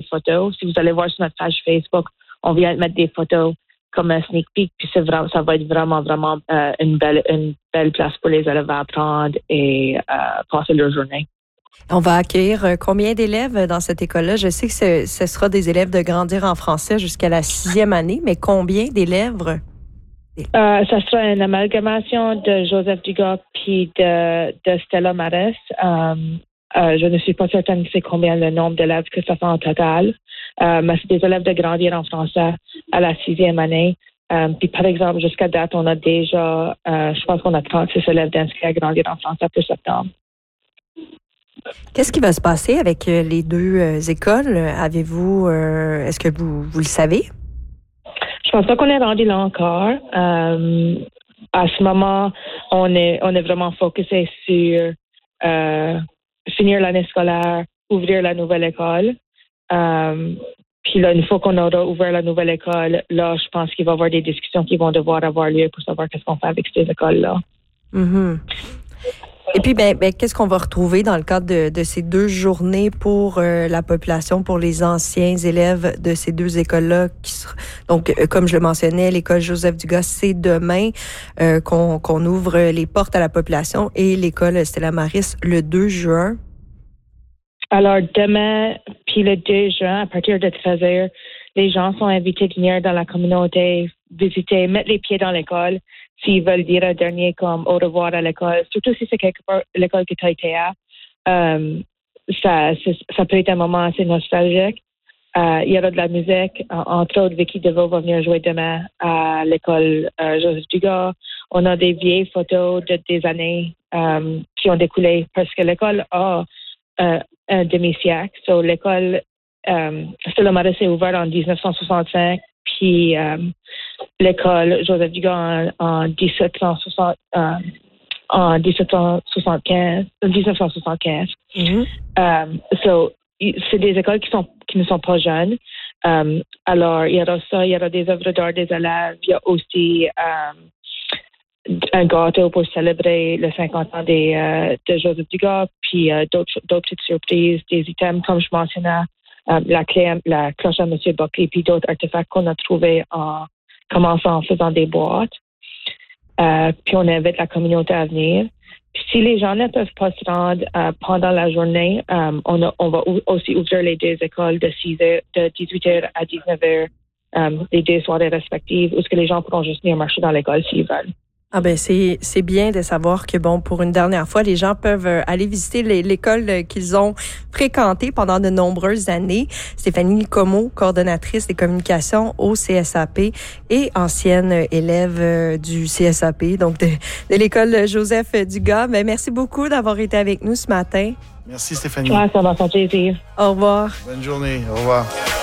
photos. Si vous allez voir sur notre page Facebook, on vient de mettre des photos comme un sneak peek, puis ça va être vraiment une belle place pour les élèves à apprendre et passer leur journée. On va accueillir combien d'élèves dans cette école-là? Je sais que ce sera des élèves de Grandir en français jusqu'à la 6e année, mais combien d'élèves? Ça sera une amalgamation de Joseph Dugas puis de Stella Maris. Je ne suis pas certaine c'est combien le nombre d'élèves que ça fait en total. Mais c'est des élèves de Grandir en français à la 6e année. Puis par exemple, jusqu'à date, on a déjà, je pense qu'on a 36 élèves d'inscrits à Grandir en français pour septembre. Qu'est-ce qui va se passer avec les deux écoles? Avez-vous, est-ce que vous le savez? Je pense pas qu'on est rendu là encore. À ce moment, on est vraiment focusé sur finir l'année scolaire, ouvrir la nouvelle école. Puis là, une fois qu'on aura ouvert la nouvelle école, là, je pense qu'il va y avoir des discussions qui vont devoir avoir lieu pour savoir qu'est-ce qu'on fait avec ces écoles-là. Mm-hmm. Et puis, qu'est-ce qu'on va retrouver dans le cadre de ces 2 journées pour la population, pour les anciens élèves de ces 2 écoles-là? Donc, comme je le mentionnais, l'école Joseph Dugas, c'est demain qu'on ouvre les portes à la population et l'école Stella Maris le 2 juin. Alors, demain, puis le 2 juin, à partir de 13h, les gens sont invités de venir dans la communauté, visiter, mettre les pieds dans l'école, s'ils veulent dire un dernier comme au revoir à l'école, surtout si c'est quelque part l'école que tu as été à. Ça peut être un moment assez nostalgique. Il y aura de la musique. Entre autres, Vicky Deveau va venir jouer demain à l'école Joseph Dugas. On a des vieilles photos des années qui ont découlé parce que l'école a un demi-siècle. So, l'école Stella Maris est ouverte en 1965, puis l'école Joseph Dugas en 1975. Mm-hmm. So, c'est des écoles qui ne sont pas jeunes. Alors, il y aura ça, il y aura des œuvres d'art des élèves. Il y a aussi un gâteau pour célébrer le 50 ans de Joseph Dugas, puis d'autres petites surprises, des items, comme je mentionnais, la cloche à M. Buckley, puis d'autres artefacts qu'on a trouvés en commençant en faisant des boîtes. Puis on invite la communauté à venir. Puis si les gens ne peuvent pas se rendre pendant la journée, on va aussi ouvrir les 2 écoles de 18h à 19h, les 2 soirées respectives, où ce que les gens pourront juste venir marcher dans l'école s'ils veulent. Ah ben c'est bien de savoir que pour une dernière fois, les gens peuvent aller visiter l'école qu'ils ont fréquentée pendant de nombreuses années. Stéphanie Comeau, coordonnatrice des communications au CSAP et ancienne élève du CSAP, donc de l'école Joseph Dugas. Ben, merci beaucoup d'avoir été avec nous ce matin. Merci Stéphanie. Ouais, ça m'a fait plaisir. Au revoir. Bonne journée. Au revoir.